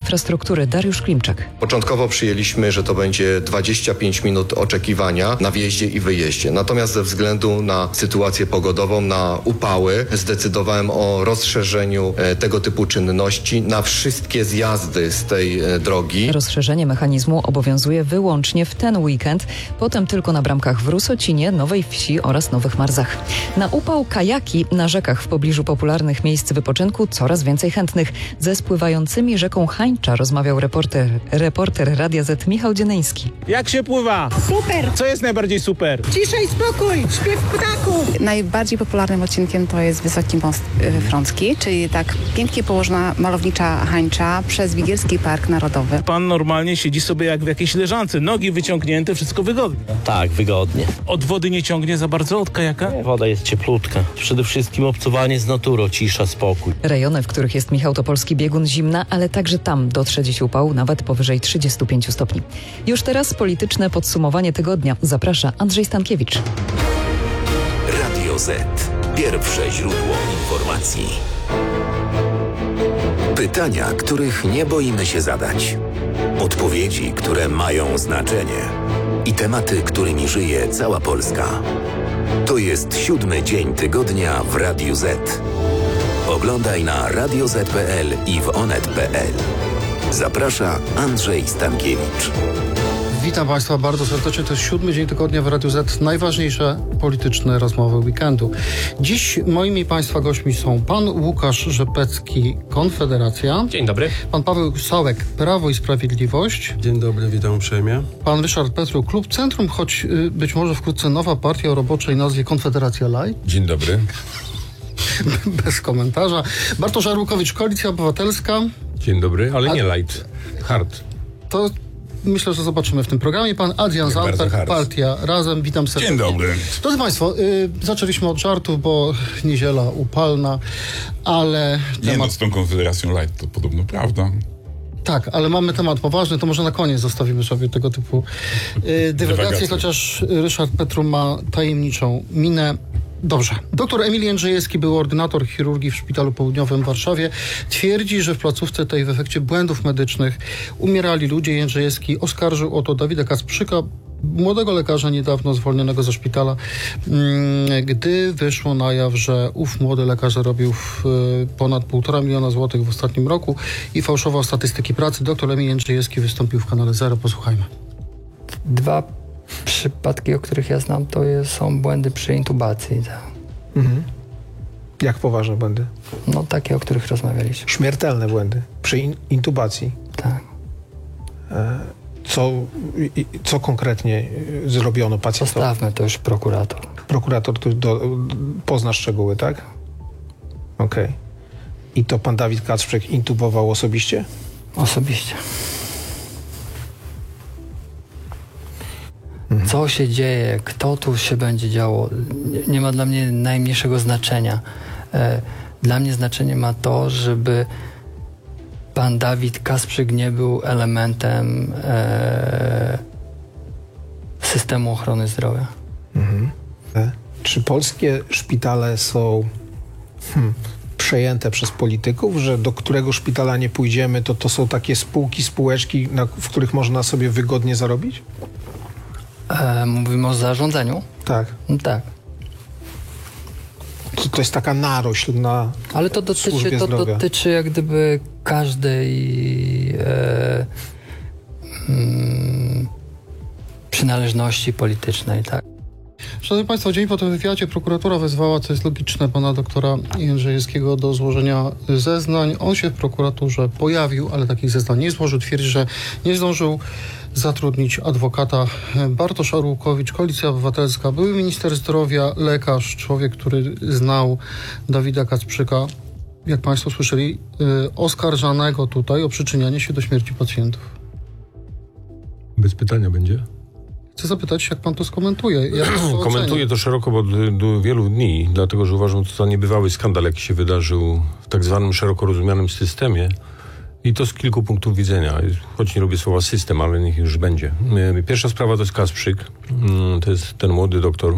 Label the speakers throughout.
Speaker 1: Infrastruktury Dariusz Klimczak.
Speaker 2: Początkowo przyjęliśmy, że to będzie 25 minut oczekiwania na wjeździe i wyjeździe. Natomiast ze względu na sytuację pogodową, na upały, zdecydowałem o rozszerzeniu tego typu czynności na wszystkie zjazdy z tej drogi.
Speaker 1: Rozszerzenie mechanizmu obowiązuje wyłącznie w ten weekend, potem tylko na bramkach w Rusocinie, Nowej Wsi oraz Nowych Marzach. Na upał kajaki na rzekach w pobliżu popularnych miejsc wypoczynku coraz więcej chętnych. Ze spływającymi rzeką Hańcza rozmawiał reporter Radia Z Michał Dzieneński.
Speaker 3: Jak się pływa?
Speaker 4: Super!
Speaker 3: Co jest najbardziej super?
Speaker 4: Cisza i spokój! Śpiew ptaków!
Speaker 5: Najbardziej popularnym odcinkiem to jest Wysoki Most Frącki, czyli tak pięknie położona malownicza Hańcza przez Wigierski Park Narodowy.
Speaker 3: Pan normalnie siedzi sobie jak w jakiejś leżance, nogi wyciągnięte, wszystko wygodnie.
Speaker 6: Tak, wygodnie.
Speaker 3: Od wody nie ciągnie za bardzo, od kajaka?
Speaker 6: Woda jest cieplutka. Przede wszystkim obcowanie z naturą, cisza, spokój.
Speaker 1: Rejony, w których jest Michał Topolski biegun zimna, ale także tam dotrze dziś upał nawet powyżej 35 stopni. Już teraz polityczne podsumowanie tygodnia. Zaprasza Andrzej Stankiewicz.
Speaker 7: Radio Z. Pierwsze źródło informacji. Pytania, których nie boimy się zadać. Odpowiedzi, które mają znaczenie. I tematy, którymi żyje cała Polska. To jest 7. dzień tygodnia w Radiu Z. Oglądaj na radioz.pl i w onet.pl. Zaprasza Andrzej Stankiewicz.
Speaker 8: Witam Państwa bardzo serdecznie. To jest 7. dzień tygodnia w Radiu Z. Najważniejsze polityczne rozmowy weekendu. Dziś moimi Państwa gośćmi są pan Łukasz Rzepecki, Konfederacja.
Speaker 9: Dzień dobry.
Speaker 8: Pan Paweł Sałek, Prawo i Sprawiedliwość.
Speaker 10: Dzień dobry, witam uprzejmie.
Speaker 8: Pan Ryszard Petru, Klub Centrum, choć być może wkrótce nowa partia o roboczej nazwie Konfederacja Light.
Speaker 10: Dzień dobry.
Speaker 8: Bez komentarza. Bartosz Arłukowicz, Koalicja Obywatelska.
Speaker 10: Dzień dobry, ale nie light, hard.
Speaker 8: To myślę, że zobaczymy w tym programie. Pan Adrian Zandberg, Partia Razem. Witam serdecznie.
Speaker 10: Dzień dobry.
Speaker 8: Drodzy Państwo, zaczęliśmy od żartów, bo niedziela upalna, ale
Speaker 10: temat... z tą Konfederacją Light to podobno prawda.
Speaker 8: Tak, ale mamy temat poważny, to może na koniec zostawimy sobie tego typu dywagacje, chociaż Ryszard Petru ma tajemniczą minę. Dobrze. Doktor Emil Jędrzejewski, był ordynator chirurgii w Szpitalu Południowym w Warszawie. Twierdzi, że w placówce tej w efekcie błędów medycznych umierali ludzie. Jędrzejewski oskarżył o to Dawida Kasprzyka, młodego lekarza niedawno zwolnionego ze szpitala, gdy wyszło na jaw, że ów młody lekarz zarobił ponad 1,5 miliona złotych w ostatnim roku i fałszował statystyki pracy. Doktor Emil Jędrzejewski wystąpił w kanale Zero. Posłuchajmy.
Speaker 11: Dwa przypadki, o których ja znam, to są błędy przy intubacji. Tak.
Speaker 12: Mhm. Jak poważne błędy?
Speaker 11: No takie, o których rozmawialiśmy.
Speaker 12: Śmiertelne błędy przy intubacji?
Speaker 11: Tak.
Speaker 12: Co konkretnie zrobiono pacjentowi?
Speaker 11: Zostawmy to już prokurator.
Speaker 12: Prokurator pozna szczegóły, tak? Okej. I to pan Dawid Kacprzyk intubował osobiście?
Speaker 11: Osobiście. Co się dzieje, kto tu się będzie działo, nie ma dla mnie najmniejszego znaczenia. Dla mnie znaczenie ma to, żeby pan Dawid Kasprzyk nie był elementem systemu ochrony zdrowia.
Speaker 12: Mhm. Czy polskie szpitale są przejęte przez polityków, że do którego szpitala nie pójdziemy, to są takie spółeczki, w których można sobie wygodnie zarobić?
Speaker 11: Mówimy o zarządzaniu?
Speaker 12: Tak.
Speaker 11: No tak.
Speaker 12: To jest taka narośl na
Speaker 11: ale to dotyczy jak gdyby każdej przynależności politycznej, tak?
Speaker 8: Szanowni Państwo, dzień po tym wywiadzie prokuratura wezwała, co jest logiczne, pana doktora Jędrzejewskiego do złożenia zeznań. On się w prokuraturze pojawił, ale takich zeznań nie złożył. Twierdzi, że nie zdążył zatrudnić adwokata. Bartosz Arłukowicz, Koalicja Obywatelska, były minister zdrowia, lekarz, człowiek, który znał Dawida Kacprzyka, jak Państwo słyszeli, oskarżanego tutaj o przyczynianie się do śmierci pacjentów.
Speaker 10: Bez pytania będzie?
Speaker 8: Chcę zapytać, jak pan to skomentuje?
Speaker 10: Komentuję to szeroko, bo do wielu dni, dlatego że uważam, że to niebywały skandal, jaki się wydarzył w tak zwanym szeroko rozumianym systemie. I to z kilku punktów widzenia. Choć nie lubię słowa system, ale niech już będzie. Pierwsza sprawa to jest Kasprzyk. To jest ten młody doktor,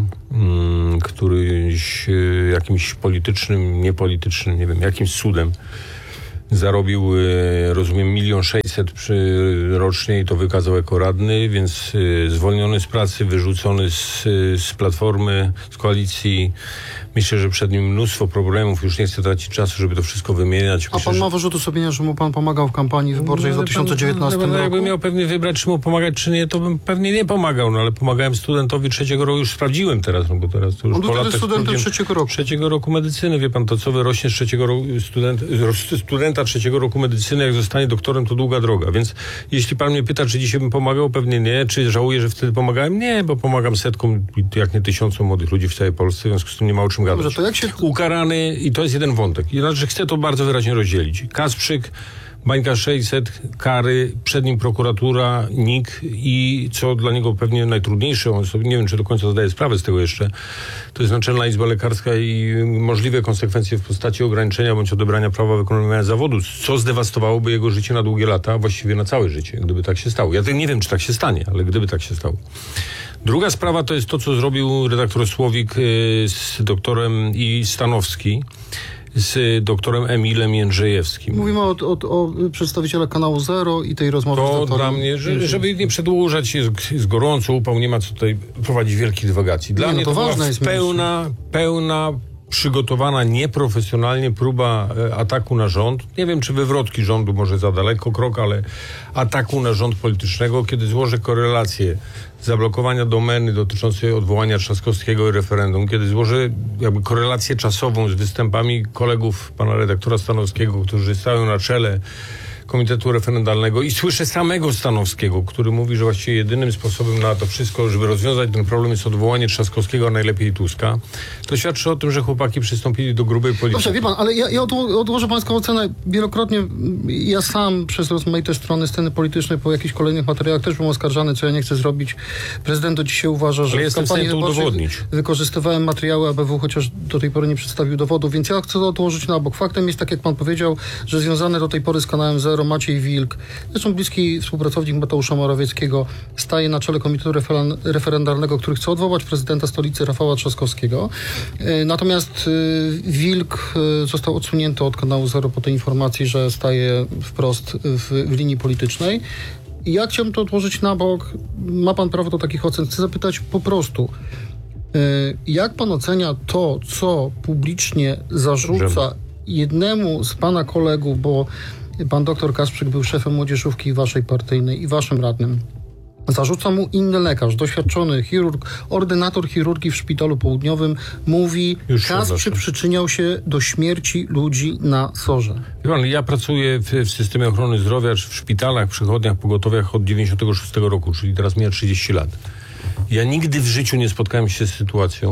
Speaker 10: który jakimś politycznym, niepolitycznym, nie wiem, jakimś cudem zarobił, rozumiem, 1 600 000 rocznie i to wykazał jako radny, więc zwolniony z pracy, wyrzucony z Platformy, z koalicji. Myślę, że przed nim mnóstwo problemów. Już nie chcę tracić czasu, żeby to wszystko wymieniać.
Speaker 8: A pan ma wyrzuty sumienia, że mu pan pomagał w kampanii wyborczej w 2019 roku?
Speaker 10: Jakbym miał pewnie wybrać, czy mu pomagać, czy nie, to bym pewnie nie pomagał, no ale pomagałem studentowi 3. roku. Już sprawdziłem teraz, no bo teraz to już
Speaker 8: on
Speaker 10: po
Speaker 8: był
Speaker 10: latach
Speaker 8: studentem 3. roku.
Speaker 10: 3. roku medycyny. Wie pan, to co wyrośnie z 3. roku studenta 3. roku medycyny, jak zostanie doktorem, to długa droga. Więc jeśli pan mnie pyta, czy dzisiaj bym pomagał, pewnie nie. Czy żałuję, że wtedy pomagałem? Nie, bo pomagam setkom, jak nie tysiącom młodych ludzi w całej Polsce, w związku z tym nie ma o czym gadać.
Speaker 8: Dobrze, to jak się...
Speaker 10: Ukarany, i to jest jeden wątek. Znaczy, chcę to bardzo wyraźnie rozdzielić. Kasprzyk, bańka 600, kary, przed nim prokuratura, NIK i co dla niego pewnie najtrudniejsze, on sobie nie wiem, czy do końca zdaje sprawę z tego jeszcze, to jest Naczelna Izba Lekarska i możliwe konsekwencje w postaci ograniczenia bądź odebrania prawa wykonywania zawodu, co zdewastowałoby jego życie na długie lata, właściwie na całe życie, gdyby tak się stało. Ja nie wiem, czy tak się stanie, ale gdyby tak się stało. Druga sprawa to jest to, co zrobił redaktor Słowik z doktorem i Stanowski, z doktorem Emilem Jędrzejewskim.
Speaker 8: Mówimy o przedstawiciela kanału Zero i tej rozmowy z doktorem.
Speaker 10: To dla mnie, żeby nie przedłużać, jest gorąco, upał, nie ma co tutaj prowadzić wielkich dywagacji. Dla mnie to była pełna przygotowana nieprofesjonalnie próba ataku na rząd. Nie wiem, czy wywrotki rządu może za daleko krok, ale ataku na rząd politycznego, kiedy złożę korelację zablokowania domeny dotyczącej odwołania Trzaskowskiego i referendum, kiedy złożę jakby korelację czasową z występami kolegów pana redaktora Stanowskiego, którzy stają na czele Komitetu Referendalnego i słyszę samego Stanowskiego, który mówi, że właściwie jedynym sposobem na to wszystko, żeby rozwiązać ten problem, jest odwołanie Trzaskowskiego, a najlepiej Tuska. To świadczy o tym, że chłopaki przystąpili do grubej polityki.
Speaker 8: Dobrze, wie pan, ale ja odłożę pańską ocenę wielokrotnie. Ja sam przez rozmaite strony sceny politycznej po jakichś kolejnych materiałach też byłem oskarżany, co ja nie chcę zrobić. Prezydent do dzisiaj uważa, że w kampanii wyborczej wykorzystywałem materiały ABW, chociaż do tej pory nie przedstawił dowodów, więc ja chcę to odłożyć na bok. Faktem jest, tak jak pan powiedział, że związane do tej pory z kanałem Zero Maciej Wilk, zresztą bliski współpracownik Mateusza Morawieckiego, staje na czele Komitetu Referendalnego, który chce odwołać prezydenta stolicy Rafała Trzaskowskiego. Natomiast Wilk został odsunięty od kanału Zero po tej informacji, że staje wprost w linii politycznej. I ja chciałbym to odłożyć na bok. Ma pan prawo do takich ocen. Chcę zapytać po prostu, jak pan ocenia to, co publicznie zarzuca jednemu z pana kolegów, bo pan doktor Kasprzyk był szefem młodzieżówki waszej partyjnej i waszym radnym. Zarzuca mu inny lekarz, doświadczony chirurg, ordynator chirurgii w Szpitalu Południowym, mówi, Kasprzyk przyczyniał się do śmierci ludzi na SOR-ze.
Speaker 10: Ja pracuję w systemie ochrony zdrowia, w szpitalach, przychodniach, pogotowiach od 96 roku, czyli teraz mija 30 lat. Ja nigdy w życiu nie spotkałem się z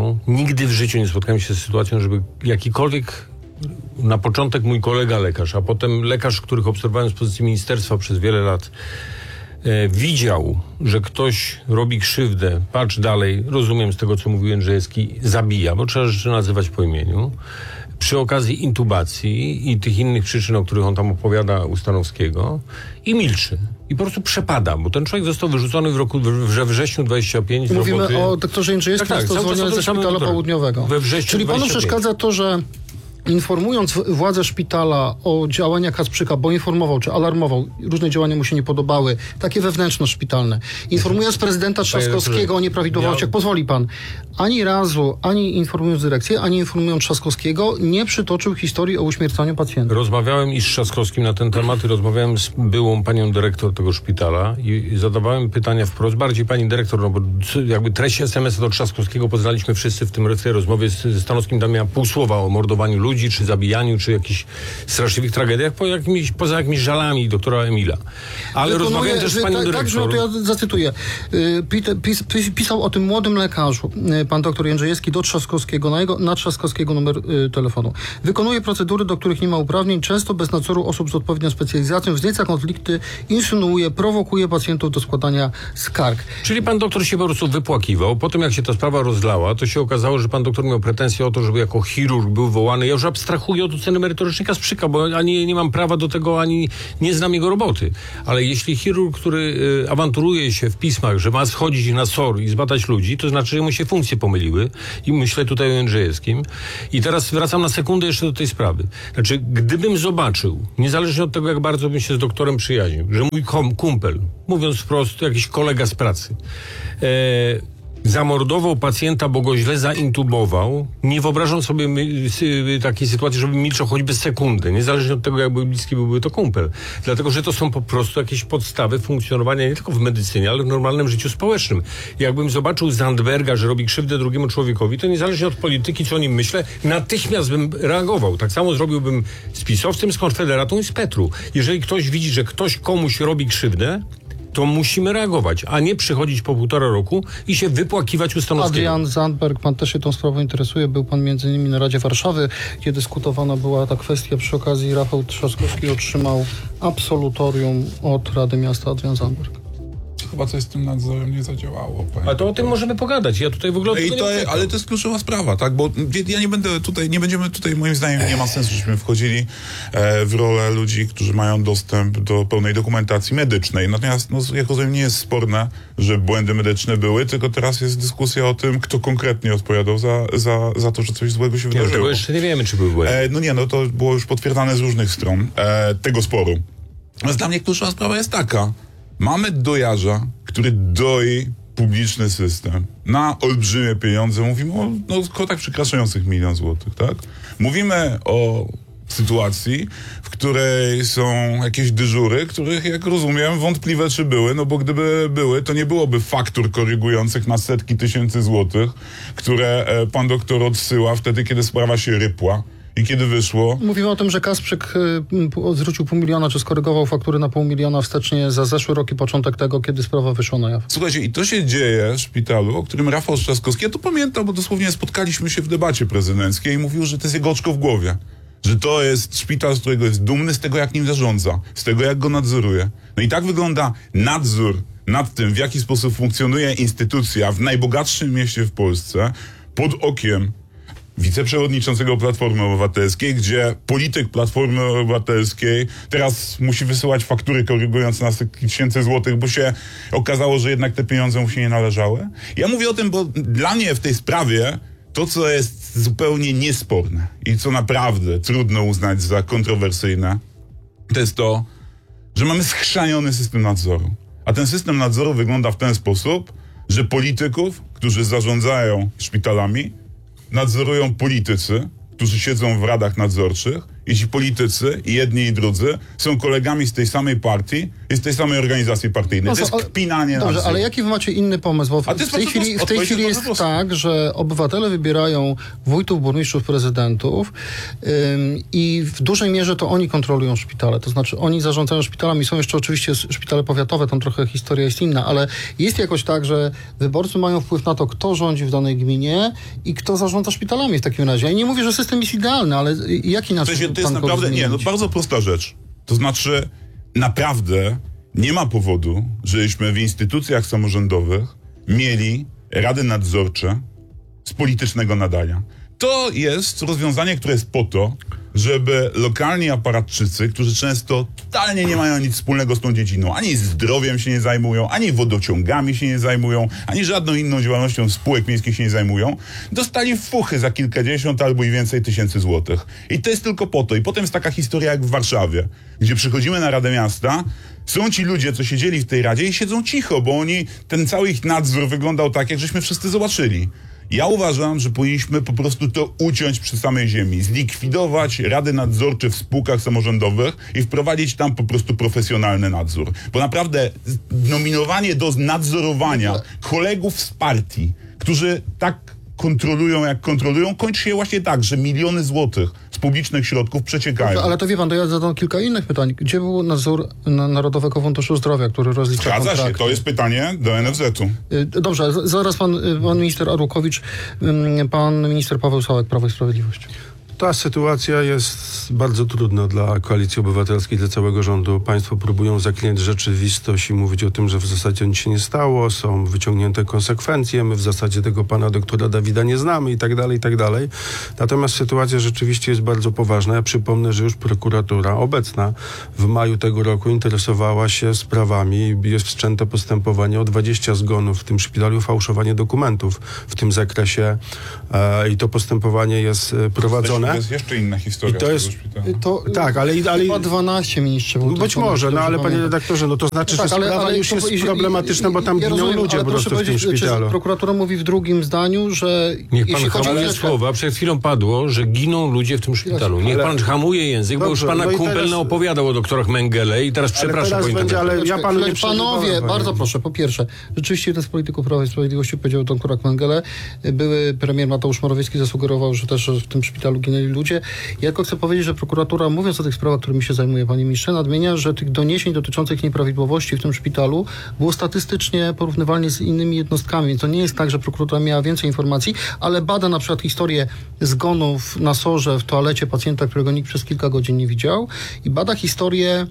Speaker 10: sytuacją, żeby jakikolwiek na początek mój kolega lekarz, a potem lekarz, których obserwowałem z pozycji ministerstwa przez wiele lat, widział, że ktoś robi krzywdę, patrz dalej, rozumiem z tego, co mówił Jędrzejewski, zabija, bo trzeba rzeczy nazywać po imieniu, przy okazji intubacji i tych innych przyczyn, o których on tam opowiada u Stanowskiego, i milczy. I po prostu przepada, bo ten człowiek został wyrzucony we wrześniu 25
Speaker 8: Mówimy
Speaker 10: roboty.
Speaker 8: O doktorze Jędrzejewskim, jest to zwolniony ze Szpitala Południowego. Czyli panu przeszkadza to, że informując władze szpitala o działaniach Kasprzyka, bo informował, czy alarmował, różne działania mu się nie podobały, takie wewnętrzno-szpitalne. Informując prezydenta Trzaskowskiego o nieprawidłowościach, pozwoli pan, ani razu, ani informując dyrekcję, ani informując Trzaskowskiego, nie przytoczył historii o uśmiercaniu pacjenta.
Speaker 10: Rozmawiałem i z Trzaskowskim na ten temat i rozmawiałem z byłą panią dyrektor tego szpitala i zadawałem pytania wprost, bardziej pani dyrektor, no bo jakby treść SMS-a do Trzaskowskiego poznaliśmy wszyscy w tej rozmowie ze Stanowskim, tam miała pół słowa o mordowaniu ludzi, czy zabijaniu, czy jakichś straszliwych tragediach, poza jakimiś żalami doktora Emila. Ale rozmawiałem też z panią dyrektor.
Speaker 8: Także, to ja zacytuję. Pisał o tym młodym lekarzu, pan doktor Jędrzejewski, do Trzaskowskiego, na Trzaskowskiego numer telefonu. Wykonuje procedury, do których nie ma uprawnień, często bez nadzoru osób z odpowiednią specjalizacją, wznieca konflikty, insynuuje, prowokuje pacjentów do składania skarg.
Speaker 10: Czyli pan doktor się po prostu wypłakiwał. Potem jak się ta sprawa rozlała, to się okazało, że pan doktor miał pretensje o to, żeby jako chirurg był wołany. Ja już już abstrahuję od oceny merytorycznej Kasprzyka, bo ani nie mam prawa do tego, ani nie znam jego roboty. Ale jeśli chirurg, który awanturuje się w pismach, że ma schodzić na SOR i zbadać ludzi, to znaczy, że mu się funkcje pomyliły. I myślę tutaj o Jędrzejewskim. I teraz wracam na sekundę jeszcze do tej sprawy. Znaczy, gdybym zobaczył, niezależnie od tego, jak bardzo bym się z doktorem przyjaźnił, że mój kumpel, mówiąc wprost, jakiś kolega z pracy, zamordował pacjenta, bo go źle zaintubował, nie wyobrażam sobie takiej sytuacji, żeby milczał choćby sekundę, niezależnie od tego, jakby bliski byłby to kumpel. Dlatego, że to są po prostu jakieś podstawy funkcjonowania nie tylko w medycynie, ale w normalnym życiu społecznym. Jakbym zobaczył Zandberga, że robi krzywdę drugiemu człowiekowi, to niezależnie od polityki, co o nim myślę, natychmiast bym reagował. Tak samo zrobiłbym z pisowcem, z konfederatą i z Petru. Jeżeli ktoś widzi, że ktoś komuś robi krzywdę, to musimy reagować, a nie przychodzić po 1,5 roku i się wypłakiwać u Stanowskiego.
Speaker 8: Adrian Zandberg, pan też się tą sprawą interesuje. Był pan między innymi na Radzie Warszawy, gdzie dyskutowana była ta kwestia. Przy okazji Rafał Trzaskowski otrzymał absolutorium od Rady Miasta Adrian Zandberg.
Speaker 9: Chyba coś z tym nadzorem nie zadziałało.
Speaker 10: A to o tym możemy pogadać. Ja tutaj w ogóle
Speaker 9: ale to jest kluczowa sprawa, tak? Bo ja nie będziemy tutaj, moim zdaniem, nie ma sensu, żebyśmy wchodzili w rolę ludzi, którzy mają dostęp do pełnej dokumentacji medycznej. Natomiast, jak rozumiem, nie jest sporne, że błędy medyczne były, tylko teraz jest dyskusja o tym, kto konkretnie odpowiadał za to, że coś złego się wydarzyło.
Speaker 10: Tego jeszcze nie wiemy, czy były błędy.
Speaker 9: To było już potwierdzane z różnych stron tego sporu. Natomiast dla mnie kluczowa sprawa jest taka. Mamy dojarza, który doi publiczny system na olbrzymie pieniądze. Mówimy o kwotach przekraczających 1 000 000 złotych, tak? Mówimy o sytuacji, w której są jakieś dyżury, których, jak rozumiem, wątpliwe czy były, bo gdyby były, to nie byłoby faktur korygujących na setki tysięcy złotych, które pan doktor odsyła wtedy, kiedy sprawa się rypła. I kiedy wyszło?
Speaker 8: Mówimy o tym, że Kasprzyk zwrócił 500 000, czy skorygował faktury na 500 000 wstecznie za zeszły rok i początek tego, kiedy sprawa wyszła na jaw.
Speaker 9: Słuchajcie, i to się dzieje w szpitalu, o którym Rafał Trzaskowski, ja to pamiętam, bo dosłownie spotkaliśmy się w debacie prezydenckiej i mówił, że to jest jego oczko w głowie. Że to jest szpital, z którego jest dumny, z tego, jak nim zarządza, z tego, jak go nadzoruje. No i tak wygląda nadzór nad tym, w jaki sposób funkcjonuje instytucja w najbogatszym mieście w Polsce, pod okiem wiceprzewodniczącego Platformy Obywatelskiej, gdzie polityk Platformy Obywatelskiej teraz musi wysyłać faktury korygujące na setki tysięcy złotych, bo się okazało, że jednak te pieniądze mu się nie należały. Ja mówię o tym, bo dla mnie w tej sprawie to, co jest zupełnie niesporne i co naprawdę trudno uznać za kontrowersyjne, to jest to, że mamy schrzaniony system nadzoru. A ten system nadzoru wygląda w ten sposób, że polityków, którzy zarządzają szpitalami, nadzorują politycy, którzy siedzą w radach nadzorczych i ci politycy, i jedni i drudzy, są kolegami z tej samej partii i z tej samej organizacji partyjnej. To jest kpinanie na
Speaker 8: Dobrze, ale jaki wy macie inny pomysł? Bo w tej chwili jest tak, że obywatele wybierają wójtów, burmistrzów, prezydentów i w dużej mierze to oni kontrolują szpitale. To znaczy oni zarządzają szpitalami. Są jeszcze oczywiście szpitale powiatowe, tam trochę historia jest inna, ale jest jakoś tak, że wyborcy mają wpływ na to, kto rządzi w danej gminie i kto zarządza szpitalami w takim razie. Ja nie mówię, że system jest idealny, ale jaki inaczej
Speaker 9: to jest naprawdę, bardzo prosta rzecz. To znaczy, naprawdę nie ma powodu, żebyśmy w instytucjach samorządowych mieli rady nadzorcze z politycznego nadania. To jest rozwiązanie, które jest po to, żeby lokalni aparatczycy, którzy często totalnie nie mają nic wspólnego z tą dziedziną, ani zdrowiem się nie zajmują, ani wodociągami się nie zajmują, ani żadną inną działalnością spółek miejskich się nie zajmują, dostali fuchy za kilkadziesiąt albo i więcej tysięcy złotych. I to jest tylko po to. I potem jest taka historia jak w Warszawie, gdzie przychodzimy na Radę Miasta, są ci ludzie, co siedzieli w tej Radzie i siedzą cicho, bo ten cały ich nadzór wyglądał tak, jak żeśmy wszyscy zobaczyli. Ja uważam, że powinniśmy po prostu to uciąć przy samej ziemi, zlikwidować rady nadzorcze w spółkach samorządowych i wprowadzić tam po prostu profesjonalny nadzór. Bo naprawdę nominowanie do nadzorowania kolegów z partii, którzy tak kontrolują, jak kontrolują, kończy się właśnie tak, że miliony złotych z publicznych środków przeciekają.
Speaker 8: Ale to wie pan, to ja zadam kilka innych pytań. Gdzie był nadzór Narodowego Funduszu Zdrowia, który rozlicza kontrakty?
Speaker 9: Zgadza się, to jest pytanie do NFZ-u.
Speaker 8: Dobrze, zaraz pan minister Arłukowicz, pan minister Paweł Sałek, Prawo i Sprawiedliwość.
Speaker 10: Ta sytuacja jest bardzo trudna dla Koalicji Obywatelskiej, dla całego rządu. Państwo próbują zaklinać rzeczywistość i mówić o tym, że w zasadzie nic się nie stało, są wyciągnięte konsekwencje, my w zasadzie tego pana doktora Dawida nie znamy i tak dalej, i tak dalej. Natomiast sytuacja rzeczywiście jest bardzo poważna. Ja przypomnę, że już prokuratura obecna w maju tego roku interesowała się sprawami, jest wszczęte postępowanie o 20 zgonów w tym szpitalu, fałszowanie dokumentów w tym zakresie i to postępowanie jest prowadzone.
Speaker 9: To jest jeszcze inna historia.
Speaker 10: I to jest, tak, ale
Speaker 8: chyba 12 ministrze.
Speaker 10: Być może, no ale panie redaktorze, no to znaczy, że sprawa już jest problematyczna, bo tam giną ludzie po prostu w tym szpitalu.
Speaker 8: Prokuratura mówi w drugim zdaniu, że...
Speaker 10: Niech pan hamuje słowa. Przed chwilą padło, że giną ludzie w tym szpitalu. Niech pan hamuje język, bo już pana kumpel opowiadał o doktorach Mengele i teraz przepraszam.
Speaker 8: Ale ja panu nie panowie, bardzo proszę, po pierwsze, rzeczywiście jeden z polityków Prawa i Sprawiedliwości powiedział o doktorach Mengele. Były premier Mateusz Morawiecki zasugerował, że też w tym szpitalu ginęli ludzie. Ja tylko chcę powiedzieć, że prokuratura, mówiąc o tych sprawach, którymi się zajmuje, panie ministrze, nadmienia, że tych doniesień dotyczących nieprawidłowości w tym szpitalu było statystycznie porównywalnie z innymi jednostkami. Więc to nie jest tak, że prokuratura miała więcej informacji, ale bada na przykład historię zgonów na SOR-ze w toalecie pacjenta, którego nikt przez kilka godzin nie widział, i bada historię,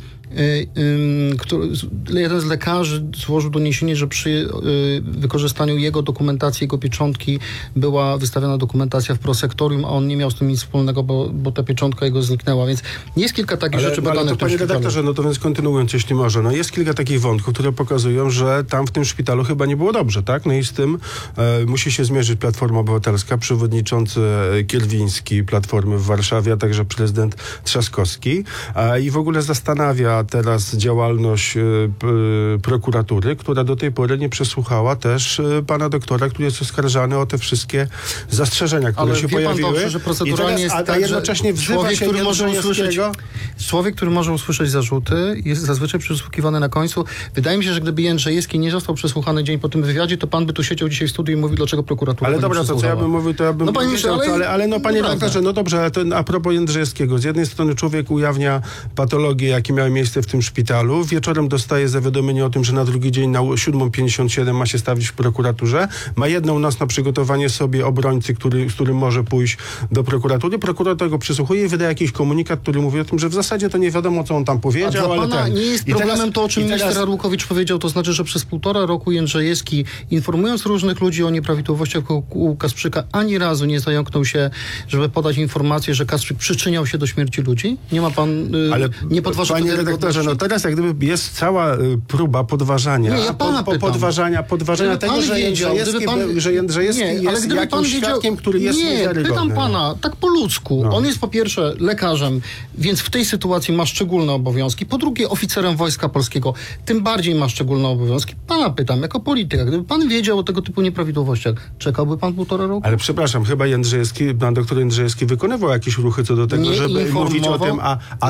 Speaker 8: jeden z lekarzy złożył doniesienie, że przy wykorzystaniu jego dokumentacji, jego pieczątki była wystawiona dokumentacja w prosektorium, a on nie miał z tym nic wspólnego, bo ta pieczątka jego zniknęła, więc jest kilka takich rzeczy badanych.
Speaker 10: Ale to, panie redaktorze, no to więc kontynuując, jeśli może, no jest kilka takich wątków, które pokazują, że tam w tym szpitalu chyba nie było dobrze, tak? No i z tym musi się zmierzyć Platforma Obywatelska, przewodniczący Kierwiński Platformy w Warszawie, a także prezydent Trzaskowski i w ogóle zastanawia teraz działalność prokuratury, która do tej pory nie przesłuchała też pana doktora, który jest oskarżany o te wszystkie zastrzeżenia, które się pojawiły. Ale wie pan dobrze,
Speaker 8: że proceduralnie jest tak,
Speaker 10: jednocześnie wzywa się
Speaker 8: człowiek, który może usłyszeć zarzuty, jest zazwyczaj przesłuchiwany na końcu. Wydaje mi się, że gdyby Jędrzejewski nie został przesłuchany dzień po tym wywiadzie, to pan by tu siedział dzisiaj w studiu i mówił, dlaczego prokuratura
Speaker 10: Ale dobra, to co ja bym mówił, to ja bym...
Speaker 8: No panie ministrze,
Speaker 10: ale no panie redaktorze, no dobrze, ale to a propos Jędrzejewskiego. Z jednej strony człowiek ujawnia patologie, jakie miały miejsce w tym szpitalu. Wieczorem dostaje zawiadomienie o tym, że na drugi dzień na 7:57 ma się stawić w prokuraturze. Ma jedną noc na przygotowanie sobie obrońcy, z którym może pójść do prokuratury. Prokurator go przysłuchuje i wydaje jakiś komunikat, który mówi o tym, że w zasadzie to nie wiadomo, co on tam powiedział.
Speaker 8: A dla pana nie jest problemem to, o czym minister Arłukowicz powiedział, to znaczy, że przez 1,5 roku Jędrzejewski, informując różnych ludzi o nieprawidłowościach u Kasprzyka, ani razu nie zająknął się, żeby podać informację, że Kasprzyk przyczyniał się do śmierci ludzi? Nie ma pan... nie podważa...
Speaker 10: Panie redaktorze, no teraz jak gdyby jest cała próba podważania.
Speaker 8: Nie, ja pana
Speaker 10: podważania tego, że Jędrzejewski jest jakimś świadkiem, który jest niewiarygodny.
Speaker 8: Pytam pana, tak po ludzku. No. On jest po pierwsze lekarzem, więc w tej sytuacji ma szczególne obowiązki. Po drugie oficerem Wojska Polskiego, tym bardziej ma szczególne obowiązki. Pana pytam, jako polityka, gdyby pan wiedział o tego typu nieprawidłowościach, czekałby pan 1,5 roku?
Speaker 10: Ale przepraszam, chyba pan doktor Jędrzejewski wykonywał jakieś ruchy co do tego, żeby mówić o tym,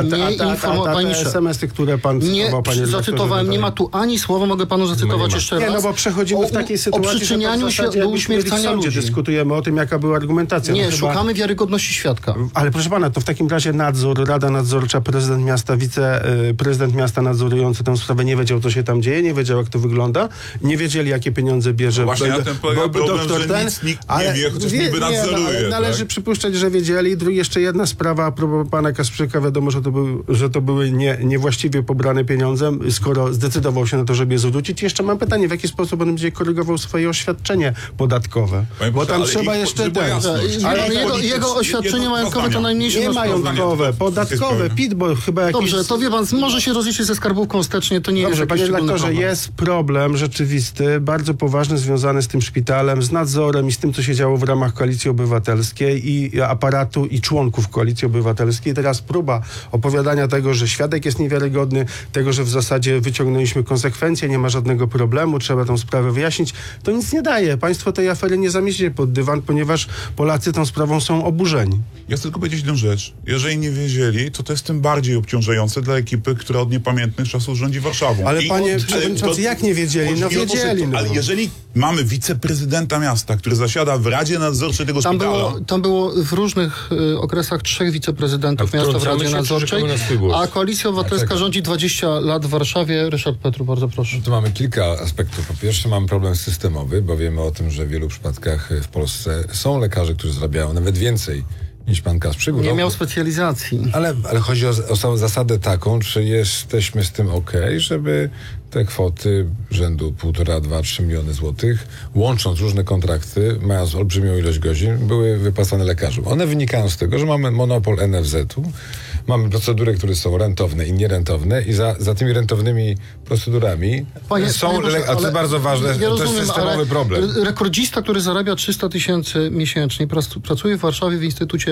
Speaker 10: te SMS-y, które pan cytował, panie redaktorze.
Speaker 8: Zacytowałem, nie ma tu ani słowa, mogę panu zacytować jeszcze raz.
Speaker 10: Nie, no bo przechodzimy w takiej sytuacji,
Speaker 8: o przyczynianiu się do uśmiercania ludzi.
Speaker 10: Dyskutujemy o tym, jaka była argumentacja.
Speaker 8: Nie, szukamy wiarygodności świadka.
Speaker 10: Ale proszę pana, to w takim razie Rada Nadzorcza, prezydent miasta, wiceprezydent miasta nadzorujący tę sprawę nie wiedział, co się tam dzieje, nie wiedział, jak to wygląda, nie wiedzieli, jakie pieniądze bierze
Speaker 9: doktor ten. Nikt nie wie, chociaż niby nadzoruje.
Speaker 10: Należy przypuszczać, że wiedzieli. Jeszcze jedna sprawa a propos pana Kasprzyka. Wiadomo, że to były niewłaściwie pobrane pieniądze, skoro zdecydował się na to, żeby je zwrócić. Jeszcze mam pytanie, w jaki sposób on będzie korygował swoje oświadczenie podatkowe? Bo tam trzeba jeszcze...
Speaker 8: Jego oświadczenie majątkowe to najmniejsze...
Speaker 10: Nie majątkowe, podatkowe, PIT, bo chyba jakieś...
Speaker 8: Dobrze, to wie pan, może się rozliczyć ze skarbówką wstecznie, to nie jest jakiś szczególny problem.
Speaker 10: Panie redaktorze, jest problem rzeczywisty, bardzo poważny, związany z tym szpitalem, z nadzorem i z tym, co się działo w ramach Koalicji Obywatelskiej i aparatu i członków Koalicji Obywatelskiej. Teraz próba opowiadania tego, że świadek jest niewiarygodny, tego, że w zasadzie wyciągnęliśmy konsekwencje, nie ma żadnego problemu, trzeba tę sprawę wyjaśnić, to nic nie daje. Państwo tej afery nie zamieścicie pod dywan, ponieważ Polacy tą sprawą są oburzeni.
Speaker 9: Ja chcę tylko powiedzieć jedną rzecz. Jeżeli nie wiedzieli, to jest tym bardziej obciążające dla ekipy, która od niepamiętnych czasów rządzi Warszawą.
Speaker 10: Ale panie przewodniczący, jak nie wiedzieli? No wiedzieli.
Speaker 9: Ale jeżeli mamy wiceprezydenta miasta, który zasiada w Radzie Nadzorczej tego szpitala...
Speaker 8: Tam było w różnych okresach 3 wiceprezydentów miasta w Radzie Nadzorczej, a Koalicja Obywatelska rządzi 20 lat w Warszawie. Ryszard Petru, bardzo proszę.
Speaker 13: Tu mamy kilka aspektów. Po pierwsze mamy problem systemowy, bo wiemy o tym, że w wielu przypadkach w Polsce są lekarze, którzy zarabiają nawet więcej niż pan Kasprzyk.
Speaker 8: Nie miał specjalizacji.
Speaker 13: Ale chodzi o samą zasadę taką, czy jesteśmy z tym okej, żeby te kwoty rzędu 1,5–2–3 miliony złotych, łącząc różne kontrakty, mając olbrzymią ilość godzin, były wypłacane lekarzom. One wynikają z tego, że mamy monopol NFZ-u, mamy procedury, które są rentowne i nierentowne i za tymi rentownymi procedurami a to jest bardzo ważne, to jest systemowy problem.
Speaker 8: Rekordzista, który zarabia 300 000 miesięcznie, pracuje w Warszawie w Instytucie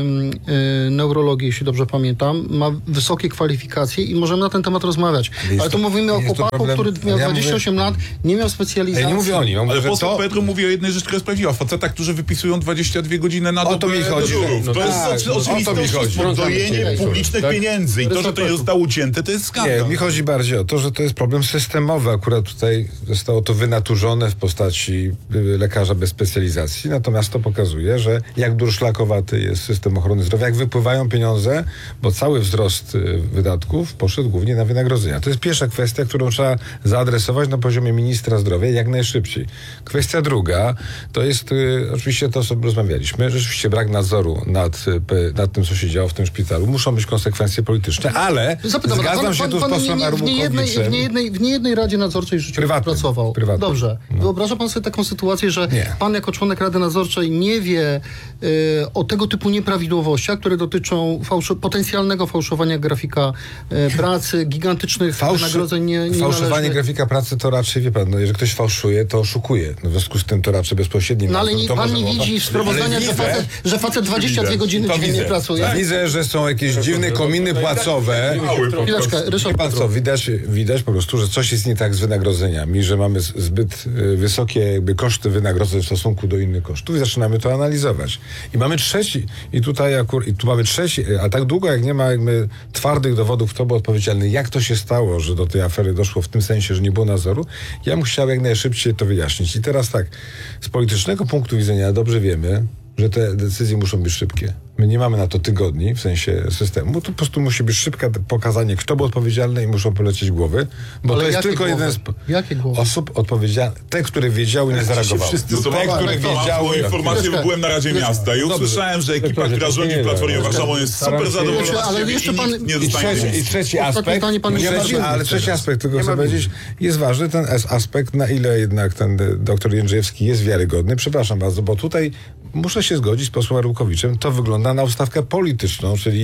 Speaker 8: Neurologii, jeśli dobrze pamiętam, ma wysokie kwalifikacje i możemy na ten temat rozmawiać. Ale to mówimy o chłopaku, który miał 28 lat, nie miał specjalizacji.
Speaker 13: Ja nie mówię o nim.
Speaker 9: Ale poseł Petru mówi o jednej rzeczy, która jest prawdziwa. Facetach, którzy wypisują 22 godziny na dobę.
Speaker 13: O to mi chodzi.
Speaker 9: To jest oczywiste dojenie publicznych pieniędzy i to, że to nie zostało ucięte, to jest skandal.
Speaker 13: Nie, mi chodzi bardziej o to, że to jest problem systemowy. Akurat tutaj zostało to wynaturzone w postaci lekarza bez specjalizacji. Natomiast to pokazuje, że jak durszlakowaty jest system ochrony zdrowia, jak wypływają pieniądze, bo cały wzrost wydatków poszedł głównie na wynagrodzenia. To jest pierwsza kwestia, którą trzeba zaadresować na poziomie ministra zdrowia jak najszybciej. Kwestia druga, to jest oczywiście to, co rozmawialiśmy, rzeczywiście brak nadzoru nad tym, co się działo w tym szpitalu. Muszą być konsekwencje polityczne, ale zgadzam się tu z posłem Arłukowiciem.
Speaker 8: W niejednej Radzie Nadzorczej życiu pracował.
Speaker 13: Prywatnie.
Speaker 8: Dobrze. Wyobraża pan sobie taką sytuację, że pan jako członek Rady Nadzorczej nie wie o tego typu nieprawidłowościach, które dotyczą potencjalnego fałszowania grafika pracy, gigantycznych wynagrodzeń
Speaker 13: Fałszowanie grafika pracy to raczej, wie pan, jeżeli ktoś fałszuje, to oszukuje. W związku z tym to raczej bezpośredni
Speaker 8: ale
Speaker 13: nadzór.
Speaker 8: pan nie widzi w sprawozdaniach, że facet 22 godziny dziennie pracuje.
Speaker 13: Widzę, że są jakieś dziwne kominy płacowe.
Speaker 8: Chwileczkę, Ryszard.
Speaker 13: Pan co, widać po prostu, że coś jest nie tak z wynagrodzeniami, że mamy zbyt wysokie jakby koszty wynagrodzeń w stosunku do innych kosztów i zaczynamy to analizować. I mamy trzeci, tu mamy trzeci, a tak długo jak nie ma jakby twardych dowodów, kto był odpowiedzialny, jak to się stało, że do tej afery doszło w tym sensie, że nie było nadzoru, ja bym chciał jak najszybciej to wyjaśnić. I teraz tak, z politycznego punktu widzenia dobrze wiemy, że te decyzje muszą być szybkie. My nie mamy na to tygodni, w sensie systemu. To po prostu musi być szybkie pokazanie, kto był odpowiedzialny i muszą polecieć głowy, bo to jest tylko jeden z osób odpowiedzialnych. Te, które wiedziały, nie zareagowały.
Speaker 9: Te, które wiedziały... informację, bo byłem na Radzie Miasta i usłyszałem, że ekipa, która rządzi w Platformie Warszawą jest super zadowolona z siebie i nie dostanie.
Speaker 13: I trzeci aspekt, ale trzeci aspekt, tylko chcę powiedzieć, jest ważny ten aspekt, na ile jednak ten doktor Jędrzejewski jest wiarygodny. Przepraszam bardzo, bo tutaj muszę się zgodzić z posłem Arłukowiczem, to wygląda na ustawkę polityczną, czyli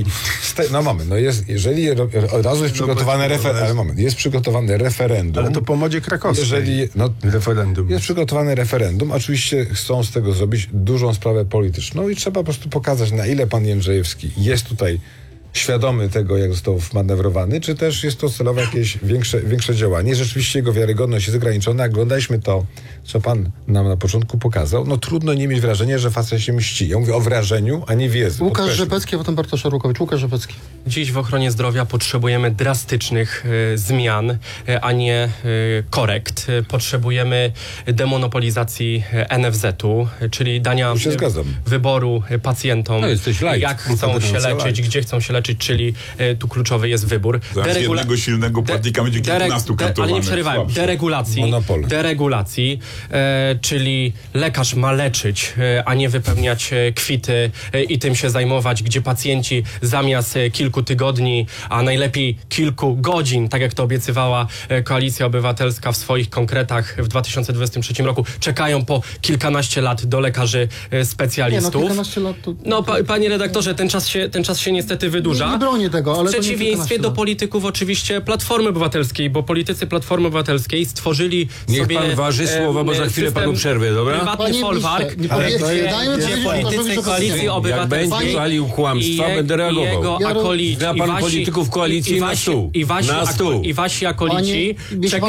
Speaker 13: jeżeli od razu jest przygotowane jest przygotowane referendum.
Speaker 10: Ale to po modzie krakowskiej. Referendum.
Speaker 13: Jest przygotowane referendum, oczywiście chcą z tego zrobić dużą sprawę polityczną i trzeba po prostu pokazać, na ile pan Jędrzejewski jest tutaj świadomy tego, jak został wmanewrowany, czy też jest to celowe jakieś większe działanie. Rzeczywiście jego wiarygodność jest ograniczona. Jak oglądaliśmy to, co pan nam na początku pokazał, no trudno nie mieć wrażenia, że facet się mści. Ja mówię o wrażeniu, a nie wiedzy.
Speaker 8: Łukasz Rzepecki, a potem Bartosz Arłukowicz. Łukasz Rzepecki.
Speaker 14: Dziś w ochronie zdrowia potrzebujemy drastycznych zmian, a nie korekt. Potrzebujemy demonopolizacji NFZ-u, czyli dania wyboru pacjentom, jak chcą się leczyć, gdzie chcą się leczyć, czyli tu kluczowy jest wybór.
Speaker 9: Jednego silnego płatnika będzie kilkunastu kantowanych.
Speaker 14: Ale nie przerywałem. Deregulacji, czyli lekarz ma leczyć, a nie wypełniać kwity i tym się zajmować, gdzie pacjenci zamiast kilku tygodni, a najlepiej kilku godzin, tak jak to obiecywała Koalicja Obywatelska w swoich konkretach w 2023 roku, czekają po kilkanaście lat do lekarzy specjalistów.
Speaker 8: Kilkanaście lat to...
Speaker 14: Panie redaktorze, ten czas się niestety wydłuża.
Speaker 8: Nie bronię tego, ale
Speaker 14: w przeciwieństwie do polityków oczywiście Platformy Obywatelskiej, bo politycy Platformy Obywatelskiej stworzyli sobie...
Speaker 10: Niech pan waży słowa, bo za chwilę panu przerwę, dobra?
Speaker 14: Prywatny folwark, gdzie politycy Koalicji Obywatelskiej
Speaker 10: jak będzie walił kłamstwa, będę reagował. Zna pan polityków koalicji na stół.
Speaker 14: I wasi akolici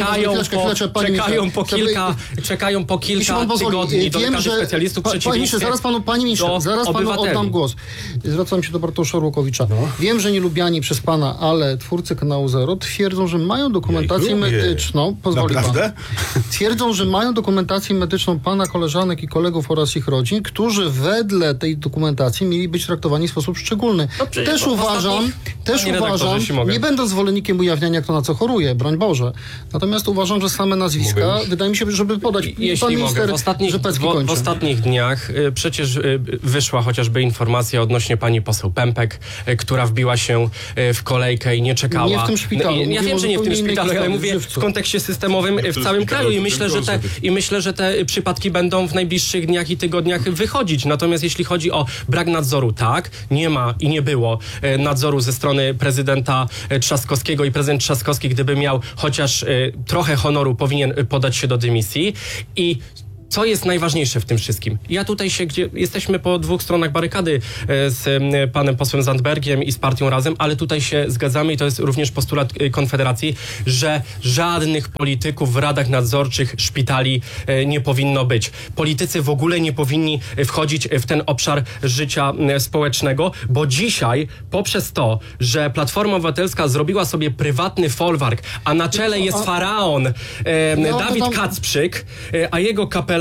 Speaker 14: czekają po kilka tygodni do lekarzy specjalistów w przeciwieństwie
Speaker 8: zaraz panu oddam głos. Zwracam się do Bartosza Arłukowicza. Wiem, że nie lubiani przez pana, ale twórcy kanału Zero twierdzą, że mają dokumentację medyczną. Pozwoli
Speaker 9: Naprawdę?
Speaker 8: pan. Twierdzą, że mają dokumentację medyczną pana koleżanek i kolegów oraz ich rodzin, którzy wedle tej dokumentacji mieli być traktowani w sposób szczególny. Też uważam, nie będąc zwolennikiem ujawniania, kto na co choruje, broń Boże. Natomiast uważam, że same nazwiska, wydaje mi się, żeby podać pan minister
Speaker 14: w ostatnich dniach przecież wyszła chociażby informacja odnośnie pani poseł Pępek, która wbiła się w kolejkę i nie czekała.
Speaker 8: Nie w tym szpitalu.
Speaker 14: Ja wiem, że nie w tym szpitalu, ale mówię w kontekście systemowym w całym kraju i myślę, że te przypadki będą w najbliższych dniach i tygodniach wychodzić. Natomiast jeśli chodzi o brak nadzoru, tak, nie ma i nie było nadzoru ze strony prezydenta Trzaskowskiego i prezydent Trzaskowski, gdyby miał chociaż trochę honoru, powinien podać się do dymisji. I co jest najważniejsze w tym wszystkim? Ja tutaj gdzie jesteśmy po dwóch stronach barykady z panem posłem Zandbergiem i z partią Razem, ale tutaj się zgadzamy i to jest również postulat Konfederacji, że żadnych polityków w radach nadzorczych szpitali nie powinno być. Politycy w ogóle nie powinni wchodzić w ten obszar życia społecznego, bo dzisiaj poprzez to, że Platforma Obywatelska zrobiła sobie prywatny folwark, a na czele jest faraon Dawid Kacprzyk, a jego kapelani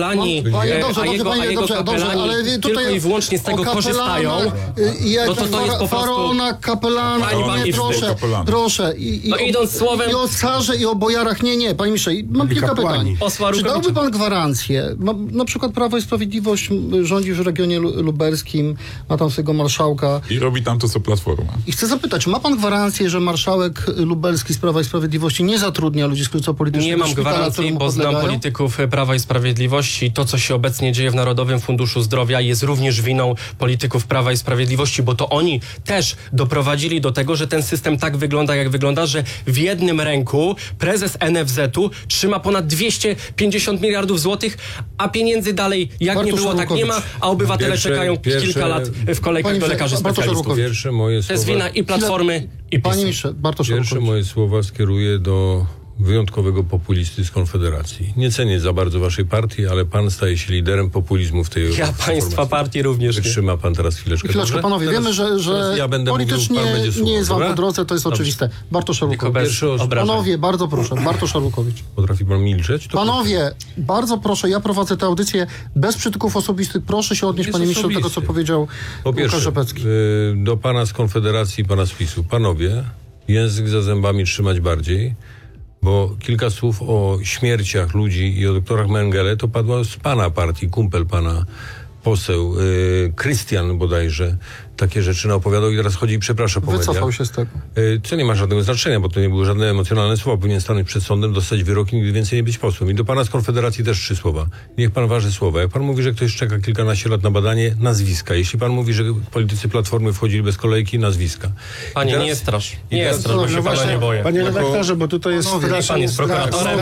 Speaker 14: tylko i wyłącznie z tego korzystają, no to jest po prostu...
Speaker 8: Faraona, kapelana, proszę.
Speaker 14: Idąc słowem...
Speaker 8: I o carze, i o bojarach, nie, panie ministrze, mam kilka pytań. Czy dałby pan gwarancję, na przykład Prawo i Sprawiedliwość rządzi w regionie lubelskim, ma tam swojego marszałka.
Speaker 9: I robi tam to, co Platforma.
Speaker 8: I chcę zapytać, czy ma pan gwarancję, że marszałek lubelski z Prawa i Sprawiedliwości nie zatrudnia ludzi z klucza politycznego?
Speaker 14: Nie mam gwarancji, bo znam polityków Prawa i Sprawiedliwości. To, co się obecnie dzieje w Narodowym Funduszu Zdrowia, jest również winą polityków Prawa i Sprawiedliwości, bo to oni też doprowadzili do tego, że ten system tak wygląda, jak wygląda, że w jednym ręku prezes NFZ-u trzyma ponad 250 miliardów złotych, a pieniędzy dalej jak nie było, tak nie ma, a obywatele czekają kilka lat w kolejkach do lekarzy specjalistów. To jest wina i Platformy, i PiS-u.
Speaker 8: Panie ministrze,
Speaker 10: Pierwsze moje słowa skieruję do wyjątkowego populisty z Konfederacji. Nie cenię za bardzo waszej partii, ale pan staje się liderem populizmu w tej
Speaker 14: Ja państwa partii również.
Speaker 10: Wytrzyma pan teraz chwileczkę.
Speaker 8: Chwileczkę, panowie, wiemy, że
Speaker 10: ja będę
Speaker 8: politycznie
Speaker 10: mówił, pan będzie słuchał,
Speaker 8: nie jest wam
Speaker 10: dobra?
Speaker 8: po drodze, to jest oczywiste. Bartosz Arłukowicz. Panowie, bardzo proszę, Bartosz Arłukowicz.
Speaker 10: Potrafi pan milczeć?
Speaker 8: Panowie, bardzo proszę, ja prowadzę tę audycję bez przytyków osobistych. Proszę się odnieść, panie ministrze, do tego, co powiedział Łukasz Rzepecki.
Speaker 10: Do pana z Konfederacji i pana z PiS-u. Panowie, język za zębami trzymać bardziej, bo kilka słów o śmierciach ludzi i o doktorach Mengele to padło z pana partii, kumpel pana poseł, Krystian bodajże, takie rzeczy opowiadał i teraz chodzi i przeprasza po mediach.
Speaker 8: Wycofał się z tego.
Speaker 10: Co nie ma żadnego znaczenia, bo to nie były żadne emocjonalne słowa. Powinien stanąć przed sądem, dostać wyrok i nigdy więcej nie być posłem. I do pana z Konfederacji też 3 słowa. Niech pan waży słowa. Jak pan mówi, że ktoś czeka kilkanaście lat na badanie, nazwiska. Jeśli pan mówi, że politycy Platformy wchodzili bez kolejki, nazwiska.
Speaker 14: Panie, teraz, nie strasz. Nie strasz, bo się pana nie boję.
Speaker 12: Panie redaktorze, bo tutaj jest...
Speaker 14: Pan jest prokuratorem.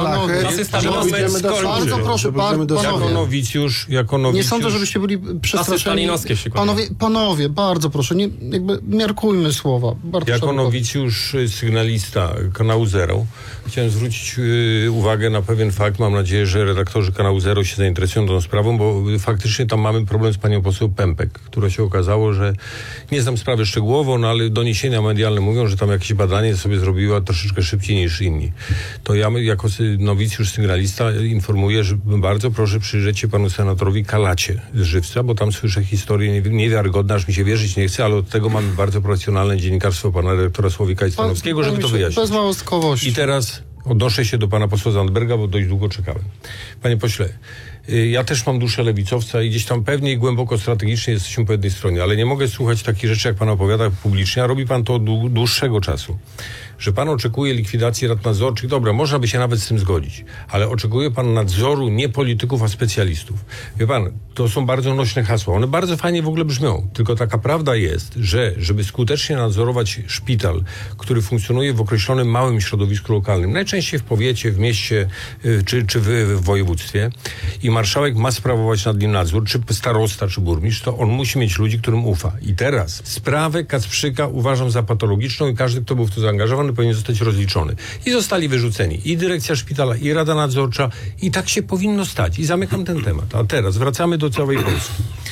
Speaker 8: Bardzo proszę,
Speaker 10: jako nowicjusz...
Speaker 8: Nie sądzę, żebyście byli przestraszeni. Panowie, bardzo proszę, miarkujmy słowa.
Speaker 10: Jako nowicjusz sygnalista kanału Zero chciałem zwrócić uwagę na pewien fakt. Mam nadzieję, że redaktorzy kanału Zero się zainteresują tą sprawą, bo faktycznie tam mamy problem z panią poseł Pępek, która się okazało, że nie znam sprawy szczegółowo, no ale doniesienia medialne mówią, że tam jakieś badanie sobie zrobiła troszeczkę szybciej niż inni. To ja jako nowicjusz sygnalista informuję, że bardzo proszę przyjrzeć się panu senatorowi Kalacie z Żywca, bo tam słyszę historię niewiarygodne, aż mi się wierzyć nie chce, ale od tego mamy bardzo profesjonalne dziennikarstwo pana redaktora Słowika i Stanowskiego, żeby to wyjaśnić.
Speaker 8: Bez małostkowości.
Speaker 10: I teraz odnoszę się do pana posła Zandberga, bo dość długo czekałem. Panie pośle, ja też mam duszę lewicowca i gdzieś tam pewnie i głęboko strategicznie jesteśmy po jednej stronie, ale nie mogę słuchać takich rzeczy, jak pan opowiada publicznie, a robi pan to od dłuższego czasu. Że pan oczekuje likwidacji rad nadzorczych, dobra, można by się nawet z tym zgodzić, ale oczekuje pan nadzoru nie polityków, a specjalistów. Wie pan, to są bardzo nośne hasła, one bardzo fajnie w ogóle brzmią, tylko taka prawda jest, że żeby skutecznie nadzorować szpital, który funkcjonuje w określonym małym środowisku lokalnym, najczęściej w powiecie, w mieście czy w województwie i marszałek ma sprawować nad nim nadzór, czy starosta, czy burmistrz, to on musi mieć ludzi, którym ufa. I teraz sprawę Kacprzyka uważam za patologiczną i każdy, kto był w to zaangażowany, powinien zostać rozliczony. I zostali wyrzuceni i dyrekcja szpitala, i Rada Nadzorcza i tak się powinno stać. I zamykam ten temat. A teraz wracamy do całej Polski.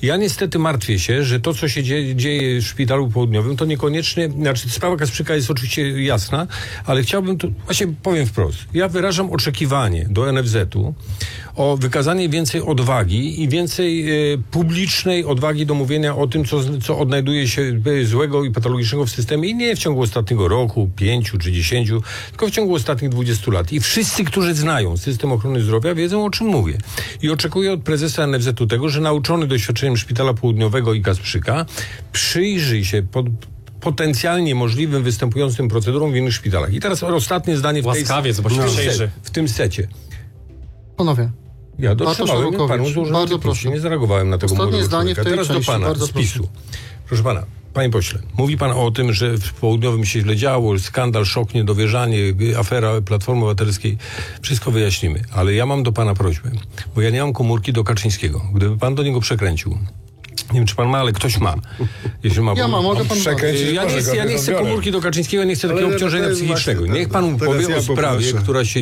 Speaker 10: Ja niestety martwię się, że to, co się dzieje w szpitalu południowym, to niekoniecznie, znaczy sprawa Kasprzyka jest oczywiście jasna, ale chciałbym tu, właśnie powiem wprost, ja wyrażam oczekiwanie do NFZ-u o wykazanie więcej odwagi i więcej publicznej odwagi do mówienia o tym, co odnajduje się złego i patologicznego w systemie i nie w ciągu ostatniego roku, 5 czy 10, tylko w ciągu ostatnich 20 lat. I wszyscy, którzy znają system ochrony zdrowia, wiedzą, o czym mówię. I oczekuję od prezesa NFZ-u tego, że nauczony doświadczeniem Szpitala Południowego i Kasprzyka przyjrzy się potencjalnie możliwym występującym procedurom w innych szpitalach. I teraz ostatnie zdanie w tym secie.
Speaker 8: Panowie.
Speaker 10: Ja dotrzymałem panu
Speaker 8: bardzo proszę.
Speaker 10: Nie zareagowałem na tego
Speaker 8: ostatnie zdanie w tej
Speaker 10: Teraz
Speaker 8: części,
Speaker 10: do pana,
Speaker 8: bardzo
Speaker 10: z PiS-u. Proszę pana, panie pośle, mówi pan o tym, że w południowym się źle działo, skandal, szok, niedowierzanie, afera Platformy Obywatelskiej. Wszystko wyjaśnimy. Ale ja mam do pana prośbę, bo ja nie mam komórki do Kaczyńskiego. Gdyby pan do niego przekręcił, nie wiem, czy pan ma, ale ktoś ma. Jeśli ma,
Speaker 8: ja mam, mogę pan
Speaker 13: przekręcić.
Speaker 10: Ja nie chcę komórki do Kaczyńskiego, nie chcę takiego obciążenia psychicznego. Niech pan powie o sprawie, która się